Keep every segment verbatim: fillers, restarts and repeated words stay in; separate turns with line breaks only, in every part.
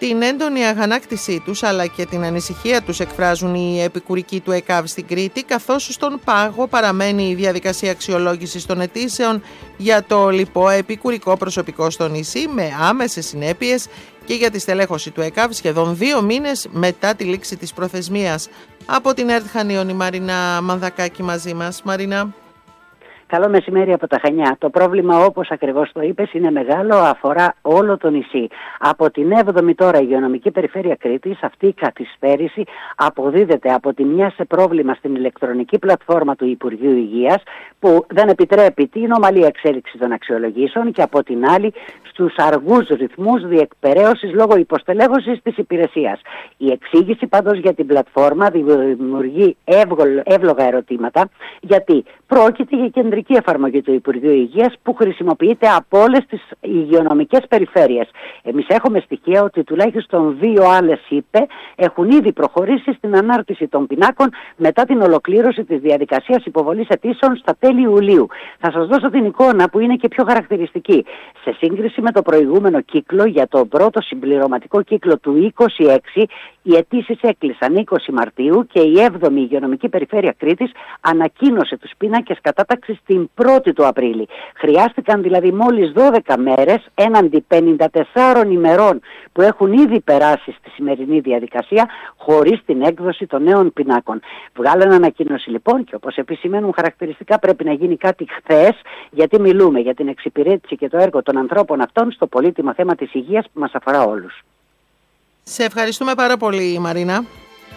Την έντονη αγανάκτησή τους αλλά και την ανησυχία τους εκφράζουν οι επικουρικοί του ΕΚΑΒ στην Κρήτη, καθώς στον πάγο παραμένει η διαδικασία αξιολόγησης των αιτήσεων για το λοιπό επικουρικό προσωπικό στο νησί, με άμεσες συνέπειες και για τη στελέχωση του ΕΚΑΒ σχεδόν δύο μήνες μετά τη λήξη της προθεσμίας. Από την ΕΡΤ Χανίων, η Μαρίνα Μανδακάκη μαζί μας. Μαρίνα.
Καλό μεσημέρι από τα Χανιά. Το πρόβλημα, όπως ακριβώς το είπες, είναι μεγάλο, αφορά όλο το νησί. Από την έβδομη τώρα υγειονομική περιφέρεια Κρήτης, αυτή η καθυστέρηση αποδίδεται από τη μια σε πρόβλημα στην ηλεκτρονική πλατφόρμα του Υπουργείου Υγείας, που δεν επιτρέπει την ομαλή εξέλιξη των αξιολογήσεων, και από την άλλη στους αργούς ρυθμούς διεκπεραίωσης λόγω υποστελέχωσης της υπηρεσίας. Η εξήγηση πάντως για την πλατφόρμα δημιουργεί εύλογα ερωτήματα, γιατί πρόκειται για κεντρική εφαρμογή του Υπουργείου Υγείας που χρησιμοποιείται από όλες τις υγειονομικές περιφέρειες. Εμείς έχουμε στοιχεία ότι τουλάχιστον δύο άλλες ΥΠΕ έχουν ήδη προχωρήσει στην ανάρτηση των πινάκων μετά την ολοκλήρωση της διαδικασίας υποβολής αιτήσεων στα τέλη Ιουλίου. Θα σας δώσω την εικόνα που είναι και πιο χαρακτηριστική. Σε σύγκριση με το προηγούμενο κύκλο, για τον πρώτο συμπληρωματικό κύκλο του είκοσι έξι, οι αιτήσεις έκλεισαν είκοσι Μαρτίου και η έβδομη υγειονομική περιφέρεια Κρήτης ανακοίνωσε τους πίνακες κατάταξης την πρώτη του Απρίλη. Χρειάστηκαν δηλαδή μόλις δώδεκα μέρες έναντι πενήντα τεσσάρων ημερών που έχουν ήδη περάσει στη σημερινή διαδικασία, χωρίς την έκδοση των νέων πινάκων. Βγάλανε ανακοίνωση λοιπόν, και όπως επισημαίνουν χαρακτηριστικά πρέπει να γίνει κάτι χθες, γιατί μιλούμε για την εξυπηρέτηση και το έργο των ανθρώπων αυτών στο πολύτιμο θέμα της υγείας που μας αφορά όλους.
Σε ευχαριστούμε πάρα πολύ, Μαρίνα.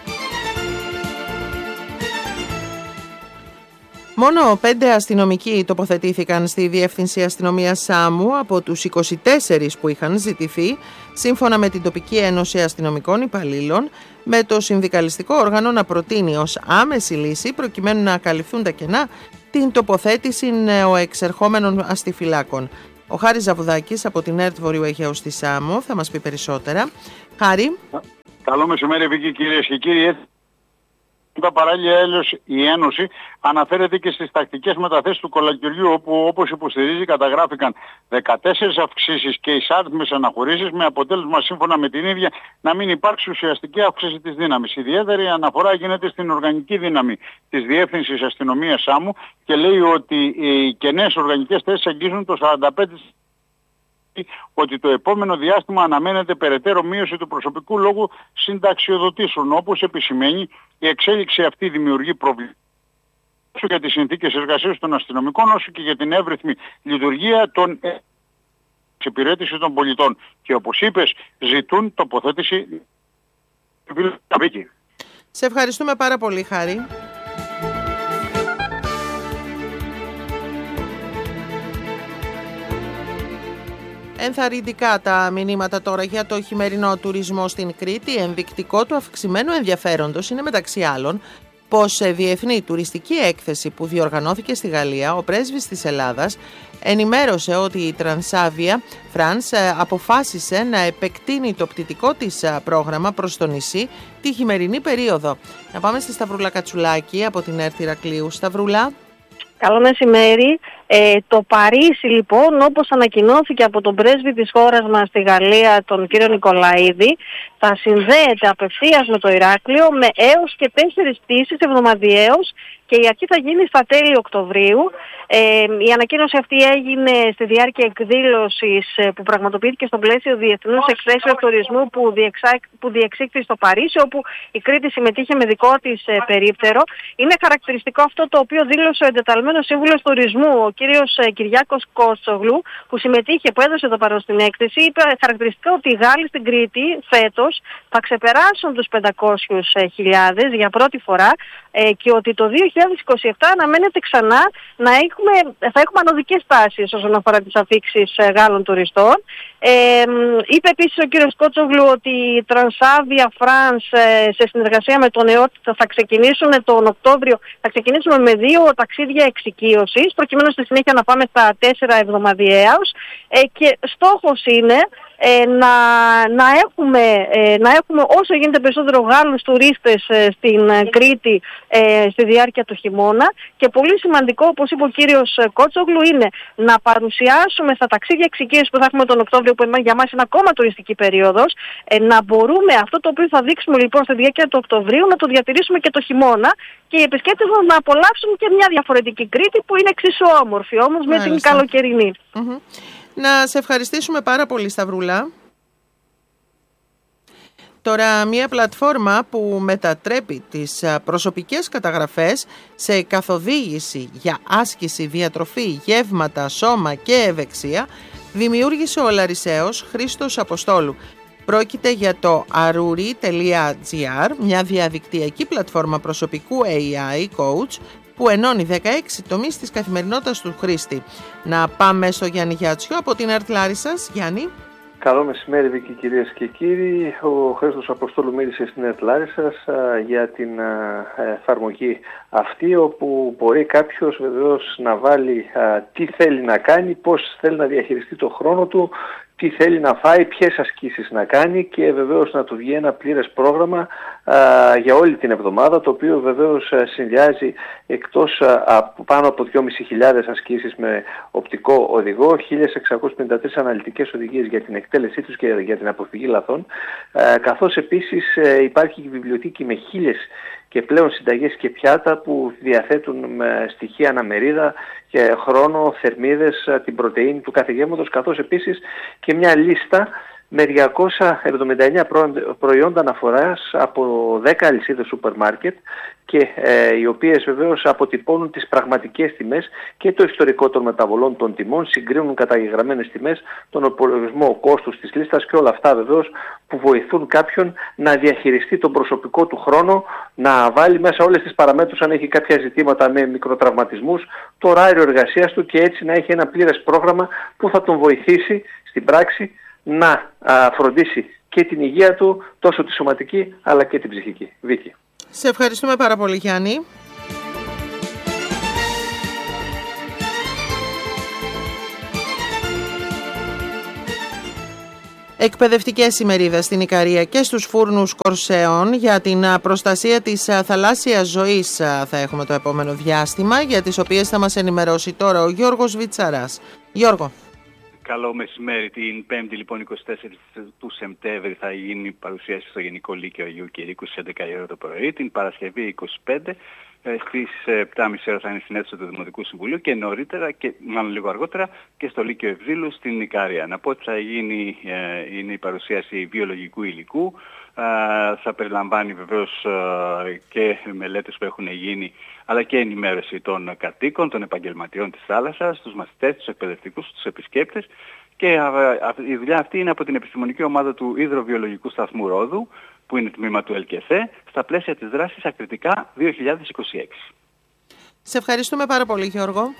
Μόνο πέντε αστυνομικοί τοποθετήθηκαν στη Διεύθυνση Αστυνομίας Σάμου από τους είκοσι τέσσερις που είχαν ζητηθεί, σύμφωνα με την Τοπική Ένωση Αστυνομικών Υπαλλήλων, με το συνδικαλιστικό όργανο να προτείνει ως άμεση λύση, προκειμένου να καλυφθούν τα κενά, την τοποθέτηση νεοεξερχόμενων αστιφυλάκων. Ο Χάρης Ζαβουδάκης από την ΕΡΤ Βορείου Αιγαίου στη Σάμο θα μας πει περισσότερα. Χάρη.
Καλό μεσημέρι, Βίκη, κυρίες και κύριοι. Παράλληλα, η Ένωση αναφέρεται και στις τακτικές μεταθέσεις του κολακυριού, όπου, όπως υποστηρίζει, καταγράφηκαν δεκατέσσερις αυξήσεις και εισάριθμες αναχωρήσεις, με αποτέλεσμα, σύμφωνα με την ίδια, να μην υπάρξει ουσιαστική αύξηση της δύναμης. Ιδιαίτερη αναφορά γίνεται στην οργανική δύναμη της Διεύθυνσης Αστυνομίας Σάμου και λέει ότι οι κενές οργανικές θέσεις αγγίζουν το σαράντα πέντε τοις εκατό, ότι το επόμενο διάστημα αναμένεται περαιτέρω μείωση του προσωπικού λόγου συνταξιοδοτήσεων. Όπως επισημαίνει, η εξέλιξη αυτή δημιουργεί προβλήματα όσο για τις συνθήκες εργασίας των αστυνομικών, όσο και για την εύρυθμη λειτουργία των εξυπηρέτηση των πολιτών. Και όπως είπες, ζητούν τοποθέτηση.
Σε ευχαριστούμε πάρα πολύ, Χάρη. Ενθαρρυντικά τα μηνύματα τώρα για το χειμερινό τουρισμό στην Κρήτη. Ενδεικτικό του αυξημένου ενδιαφέροντος είναι, μεταξύ άλλων, πως σε διεθνή τουριστική έκθεση που διοργανώθηκε στη Γαλλία, ο πρέσβης της Ελλάδας ενημέρωσε ότι η Transavia France αποφάσισε να επεκτείνει το πτυτικό της πρόγραμμα προς το νησί τη χειμερινή περίοδο. Να πάμε στη Σταυρούλα Κατσουλάκη από την ΕΡΤ Ηρακλείου. Σταυρούλα.
Καλό μεσημέρι. Ε, το Παρίσι, λοιπόν, όπως ανακοινώθηκε από τον πρέσβη της χώρας μας στη Γαλλία, τον κύριο Νικολαίδη, θα συνδέεται απευθείας με το Ηράκλειο με έως και τέσσερις πτήσεις εβδομαδιαίως, και η αρχή θα γίνει στα τέλη Οκτωβρίου. Ε, η ανακοίνωση αυτή έγινε στη διάρκεια εκδήλωσης που πραγματοποιήθηκε στο πλαίσιο Διεθνούς Εκθέσεως Τουρισμού που, διεξά, που διεξήχθη στο Παρίσι, όπου η Κρήτη συμμετείχε με δικό της ε, περίπτερο. Είναι χαρακτηριστικό αυτό το οποίο δήλωσε ο εντεταλμένος σύμβουλος τουρισμού, ο κύριος ε, Κυριάκος Κότσογλου, που συμμετείχε, που έδωσε το παρόν στην έκθεση. Είπε χαρακτηριστικό ότι οι Γάλλοι στην Κρήτη φέτος θα ξεπεράσουν τους πεντακόσιες χιλιάδες για πρώτη φορά, ε, και ότι το δύο χιλιάδες είκοσι επτά αναμένεται ξανά να έχουμε, θα έχουμε ανωδικές τάσεις όσον αφορά τις αφήξεις Γάλλων τουριστών. Ε, είπε επίσης ο κύριος Κότσογλου ότι η Transavia France ε, σε συνεργασία με τον ΕΟΤ θα ξεκινήσουν τον Οκτώβριο, θα ξεκινήσουμε με δύο ταξίδια εξοικείωσης, προκειμένου στη συνέχεια να πάμε στα τέσσερα εβδομαδιαίως, ε, και στόχος είναι ε, να, να, έχουμε, ε, να έχουμε όσο γίνεται περισσότερο Γάλλους τουρίστες ε, στην ε, Κρήτη ε, στη διάρκεια του χειμώνα, και πολύ σημαντικό, όπως είπε ο κύριος Κότσογλου, είναι να παρουσιάσουμε στα ταξίδια εξοικείωσης που θα έχουμε τον Οκτώβριο, που για μας είναι ακόμα τουριστική περίοδος, ε, να μπορούμε αυτό το οποίο θα δείξουμε λοιπόν στη διάρκεια του Οκτωβρίου να το διατηρήσουμε και το χειμώνα, και οι επισκέπτες μας να απολαύσουν και μια διαφορετική Κρήτη που είναι εξίσου όμορφη όμως με την καλοκαιρινή.
Mm-hmm. Να σε ευχαριστήσουμε πάρα πολύ, Σταυρούλα. Τώρα, μια πλατφόρμα που μετατρέπει τις προσωπικές καταγραφές σε καθοδήγηση για άσκηση, διατροφή, γεύματα, σώμα και ευεξία δημιούργησε ο Λαρισαίος Χρήστος Αποστόλου. Πρόκειται για το arouri τελεία gr, μια διαδικτυακή πλατφόρμα προσωπικού έι άι coach που ενώνει δεκαέξι τομείς της καθημερινότητας του χρήστη. Να πάμε στο Γιάννη Γιάτσιο από την ΕΡΤ Λάρισσας. Γιάννη.
Καλό μεσημέρι, Βίκη, κυρίες και κύριοι. Ο Χρήστος Αποστόλου μίλησε στην ΕΡΤ Λάρισσας για την εφαρμογή αυτή, όπου μπορεί κάποιος βεβαίως να βάλει α, τι θέλει να κάνει, πώς θέλει να διαχειριστεί το χρόνο του, τι θέλει να φάει, ποιες ασκήσεις να κάνει, και βεβαίως να του βγει ένα πλήρες πρόγραμμα α, για όλη την εβδομάδα, το οποίο βεβαίως α, συνδυάζει εκτός α, πάνω από δυόμισι χιλιάδες ασκήσεις με οπτικό οδηγό, χίλια εξακόσιες πενήντα τρεις αναλυτικές οδηγίες για την εκτέλεσή τους και για την αποφυγή λαθών, α, καθώς επίσης α, υπάρχει η βιβλιοθήκη με χίλιες και πλέον συνταγές και πιάτα που διαθέτουν με στοιχεία αναμερίδα και χρόνο, θερμίδες, την πρωτεΐνη του κάθε γεύματος, καθώς επίσης και μια λίστα με διακόσια εβδομήντα εννέα προϊόντα αναφοράς από δέκα αλυσίδες σούπερ μάρκετ, και ε, οι οποίες βεβαίως αποτυπώνουν τις πραγματικές τιμές και το ιστορικό των μεταβολών των τιμών, συγκρίνουν καταγεγραμμένες τιμές, τον υπολογισμό κόστους της λίστας και όλα αυτά βεβαίως που βοηθούν κάποιον να διαχειριστεί τον προσωπικό του χρόνο, να βάλει μέσα όλες τις παραμέτρους αν έχει κάποια ζητήματα με μικροτραυματισμούς, το ωράριο εργασίας του, και έτσι να έχει ένα πλήρες πρόγραμμα που θα τον βοηθήσει στην πράξη να α, φροντίσει και την υγεία του, τόσο τη σωματική αλλά και την ψυχική. Βίκη.
Σε ευχαριστούμε πάρα πολύ, Γιάννη. Εκπαιδευτικές ημερίδες στην Ικαρία και στους φούρνους Κορσέων για την προστασία της θαλάσσιας ζωής θα έχουμε το επόμενο διάστημα, για τις οποίες θα μας ενημερώσει τώρα ο Γιώργος Βιτσαράς. Γιώργο.
Καλό μεσημέρι. Την Πέμπτη, λοιπόν, εικοστή τέταρτη του Σεπτέμβρη θα γίνει παρουσίαση στο Γενικό Λύκειο Αγίου Κηρύκου στις έντεκα η ώρα το πρωί. Την Παρασκευή είκοσι πέντε στις επτά και μισή ώρα θα είναι στην αίθουσα του Δημοτικού Συμβουλίου, και νωρίτερα, και μάλλον λίγο αργότερα, και στο Λύκειο Ευζήλου στην Ικαρία. Να πω ότι θα γίνει ε, είναι η παρουσίαση βιολογικού υλικού. Ε, θα περιλαμβάνει βεβαίως ε, και μελέτες που έχουν γίνει, αλλά και ενημέρωση των κατοίκων, των επαγγελματιών της θάλασσας, τους μαθητές, τους εκπαιδευτικούς, τους επισκέπτες. Και α, α, η δουλειά αυτή είναι από την επιστημονική ομάδα του Υδροβιολογικού Σταθμού Ρόδου, που είναι τμήμα του ΕΛΚΕΘΕ, στα πλαίσια της δράσης Ακριτικά δύο χιλιάδες είκοσι έξι.
Σε ευχαριστούμε πάρα πολύ, Γιώργο.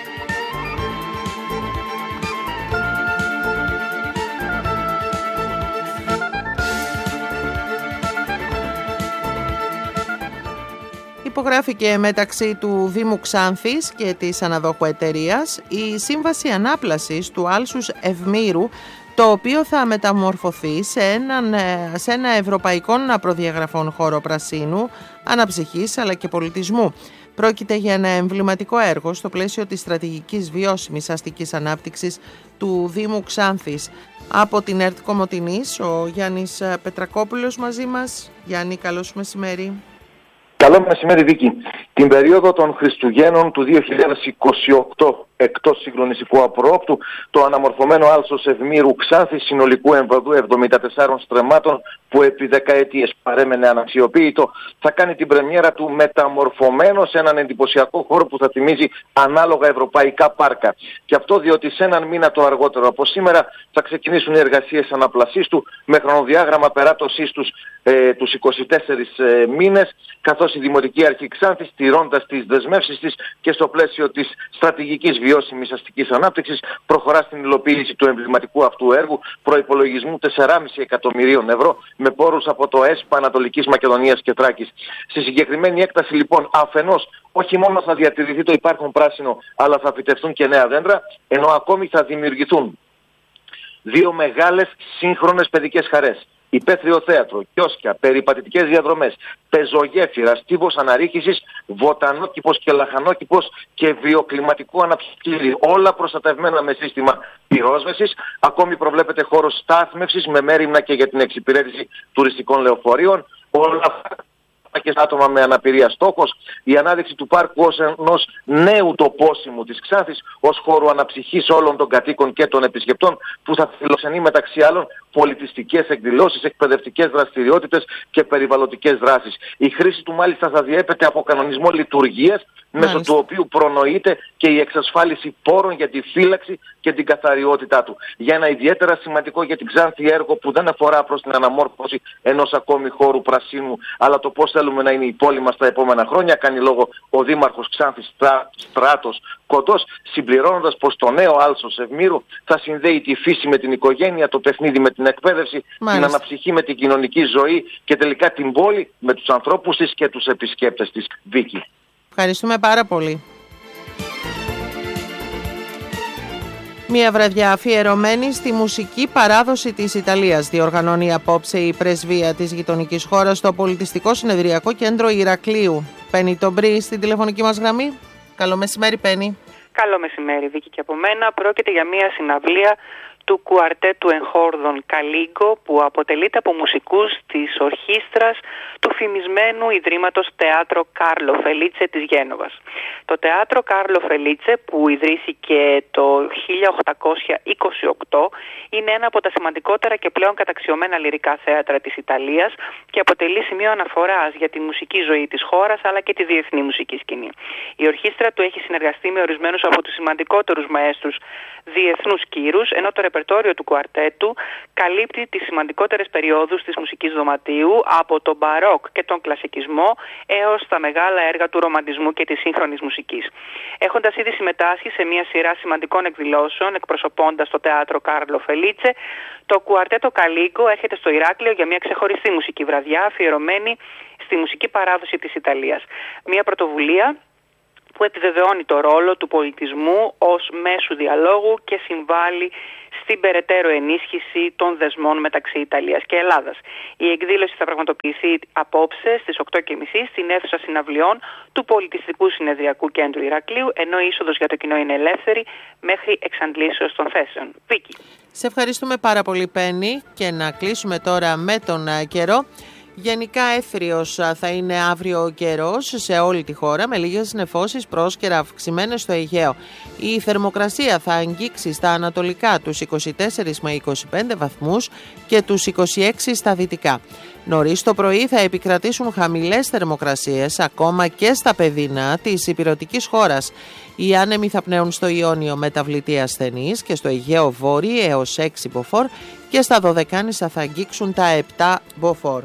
Υπογράφηκε μεταξύ του Δήμου Ξάνθης και της αναδόχου εταιρείας η σύμβαση ανάπλασης του άλσους Ευμήρου, το οποίο θα μεταμορφωθεί σε, έναν, σε ένα ευρωπαϊκών προδιαγραφών χώρο πρασίνου, αναψυχής αλλά και πολιτισμού. Πρόκειται για ένα εμβληματικό έργο στο πλαίσιο της στρατηγικής βιώσιμης αστικής ανάπτυξης του Δήμου Ξάνθης. Από την ΕΡΤ Κομοτηνής, ο Γιάννης Πετρακόπουλος μαζί μας. Γιάννη, καλώς μεσημέρι.
Καλό μεσημέρι, Βίκη. Την περίοδο των Χριστουγέννων του δύο χιλιάδες είκοσι οκτώ, εκτός συγκλονιστικού απρόοπτου, το αναμορφωμένο άλσος Ευμήρου Ξάνθης συνολικού εμβαδού εβδομήντα τεσσάρων στρεμμάτων, που επί δεκαετίες παρέμενε αναξιοποίητο, θα κάνει την πρεμιέρα του μεταμορφωμένο σε έναν εντυπωσιακό χώρο που θα θυμίζει ανάλογα ευρωπαϊκά πάρκα. Και αυτό διότι σε έναν μήνα το αργότερο από σήμερα θα ξεκινήσουν οι εργασίες αναπλασής του, με χρονοδιάγραμμα περάτωσής τους ε, τους είκοσι τέσσερις ε, μήνες, καθώς η Δημοτική Αρχή Ξάνθης, τηρώντας τις δεσμεύσεις της και στο πλαίσιο της στρατηγικής βιώσιμης αστικής ανάπτυξης, προχωρά στην υλοποίηση του εμβληματικού αυτού έργου προϋπολογισμού τέσσερα κόμμα πέντε εκατομμυρίων ευρώ, με πόρους από το ΕΣΠΑ Ανατολικής Μακεδονίας και Θράκης. Στη συγκεκριμένη έκταση, λοιπόν, αφενός όχι μόνο θα διατηρηθεί το υπάρχον πράσινο, αλλά θα φυτευτούν και νέα δέντρα, ενώ ακόμη θα δημιουργηθούν δύο μεγάλες σύγχρονες παιδικές χαρές. Υπαίθριο θέατρο, κιόσκια, περιπατητικές διαδρομές, πεζογέφυρα, στίβος αναρρίχησης, βοτανόκηπος και λαχανόκηπος και βιοκλιματικό αναψυκτήρι. Όλα προστατευμένα με σύστημα πυρόσβεσης. Ακόμη προβλέπεται χώρος στάθμευσης με μέριμνα και για την εξυπηρέτηση τουριστικών λεωφορείων. Όλα αυτά και άτομα με αναπηρία στόχος, η ανάδειξη του πάρκου ως ενός νέου τοπόσιμου της Ξάνθης ως χώρου αναψυχής όλων των κατοίκων και των επισκεπτών, που θα φιλοξενεί μεταξύ άλλων πολιτιστικές εκδηλώσεις, εκπαιδευτικές δραστηριότητες και περιβαλλοντικές δράσεις. Η χρήση του μάλιστα θα διέπεται από κανονισμό λειτουργίας, μέσω του οποίου προνοείται και η εξασφάλιση πόρων για τη φύλαξη και την καθαριότητά του. Για ένα ιδιαίτερα σημαντικό για την Ξάνθη έργο που δεν αφορά προς την αναμόρφωση ενός ακόμη χώρου πρασίνου, αλλά το πώς θέλουμε να είναι η πόλη μας τα επόμενα χρόνια, κάνει λόγο ο Δήμαρχος Ξάνθης Στράτος Κοντός, συμπληρώνοντας πως το νέο άλσος Ευμήρου θα συνδέει τη φύση με την οικογένεια, το παιχνίδι με την εκπαίδευση, μάλιστα, την αναψυχή με την κοινωνική ζωή και τελικά την πόλη με τους ανθρώπους της και τους επισκέπτες της. Βίκη.
Ευχαριστούμε πάρα πολύ. Μια βραδιά αφιερωμένη στη μουσική παράδοση της Ιταλίας διοργανώνει απόψε η πρεσβεία της γειτονικής χώρας στο Πολιτιστικό Συνεδριακό Κέντρο Ηρακλείου. Πέννη Τομπρή στην τηλεφωνική μας γραμμή. Καλό μεσημέρι, Πέννη.
Καλό μεσημέρι, Βίκη, και από μένα. Πρόκειται για μια συναυλία του κουαρτέτου εγχόρδων Καλίγκο, που αποτελείται από μουσικούς της ορχήστρας του φημισμένου Ιδρύματος Teatro Carlo Felice της Γένοβας. Το Teatro Carlo Felice, που ιδρύθηκε το χίλια οκτακόσια είκοσι οκτώ, είναι ένα από τα σημαντικότερα και πλέον καταξιωμένα λυρικά θέατρα της Ιταλίας και αποτελεί σημείο αναφοράς για τη μουσική ζωή της χώρας αλλά και τη διεθνή μουσική σκηνή. Η ορχήστρα του έχει συνεργαστεί με ορισμένους από τους σημαντικότερους μαέστρους διεθνούς κύρους, ενώ το ρεπερτόριο του κουαρτέτου καλύπτει τις σημαντικότερες περιόδους της μουσικής δωματίου, από τον μπαρόκ και τον κλασικισμό έως τα μεγάλα έργα του ρομαντισμού και της σύγχρονης μουσικής. Έχοντας ήδη συμμετάσχει σε μια σειρά σημαντικών εκδηλώσεων εκπροσωπώντας το Teatro Carlo Felice, το κουαρτέτο Καλίγκο έρχεται στο Ηράκλειο για μια ξεχωριστή μουσική βραδιά αφιερωμένη στη μουσική παράδοση της Ιταλίας. Μια πρωτοβουλία που επιβεβαιώνει το ρόλο του πολιτισμού ως μέσου διαλόγου και συμβάλλει στην περαιτέρω ενίσχυση των δεσμών μεταξύ Ιταλίας και Ελλάδας. Η εκδήλωση θα πραγματοποιηθεί απόψε στις οκτώ και μισή στην αίθουσα συναυλιών του Πολιτιστικού Συνεδριακού Κέντρου Ηρακλείου, ενώ η είσοδος για το κοινό είναι ελεύθερη μέχρι εξαντλήσεως των θέσεων. Βίκη.
Σε ευχαριστούμε πάρα πολύ, Πέννη, και να κλείσουμε τώρα με τον καιρό. Γενικά έθριος θα είναι αύριο ο καιρός σε όλη τη χώρα, με λίγες νεφώσεις πρόσκαιρα αυξημένες στο Αιγαίο. Η θερμοκρασία θα αγγίξει στα ανατολικά τους είκοσι τέσσερις με είκοσι πέντε βαθμούς και τους είκοσι έξι στα δυτικά. Νωρίς το πρωί θα επικρατήσουν χαμηλές θερμοκρασίες ακόμα και στα παιδινά της ηπειρωτικής χώρας. Οι άνεμοι θα πνέουν στο Ιόνιο μεταβλητή ασθενής και στο Αιγαίο βόρειο έως έξι μποφόρ και στα Δωδεκάνησα θα αγγίξουν τα επτά μποφόρ.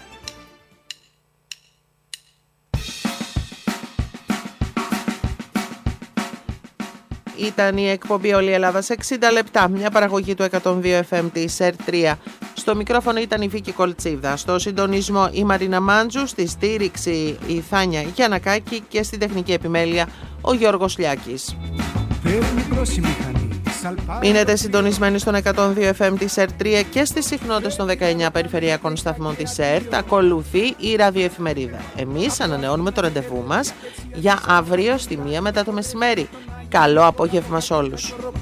Ήταν η εκπομπή Όλη η Ελλάδα σε εξήντα λεπτά, μια παραγωγή του εκατόν δύο εφ εμ της ΕΡΤ τρία. Στο μικρόφωνο ήταν η Βίκη Κολτσίδα, στο συντονισμό η Μαρίνα Μάντζου, στη στήριξη η Θάνια Γιαννακάκη και στην τεχνική επιμέλεια ο Γιώργος Λιάκης. Μείνετε συντονισμένοι στον εκατόν δύο εφ εμ της ΕΡΤ τρία και στις συχνότητες των δεκαεννιά περιφερειακών σταθμών της ΕΡΤ. Ακολουθεί η ραδιοεφημερίδα. Εμείς ανανεώνουμε το ραντεβού μας για αύριο στη μία μετά το μεσημέρι. Καλό απόγευμα σε όλους.